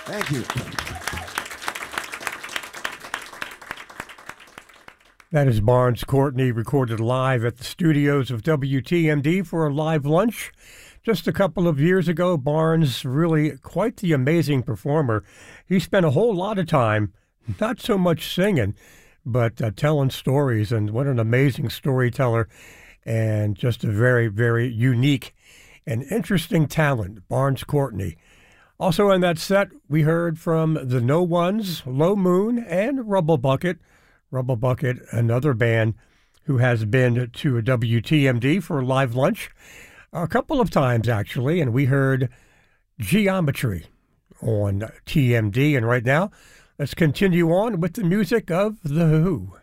Thank you. That is Barnes Courtney, recorded live at the studios of WTMD for a live lunch. Just a couple of years ago, Barnes, really quite the amazing performer. He spent a whole lot of time, not so much singing, but telling stories, and what an amazing storyteller, and just a very, very unique and interesting talent, Barnes Courtney. Also on that set, we heard from the No Ones, Low Moon, and Rubble Bucket. Rubble Bucket, another band who has been to a WTMD for a live lunch a couple of times, actually, and we heard Geometry on TMD. And right now, let's continue on with the music of The Who.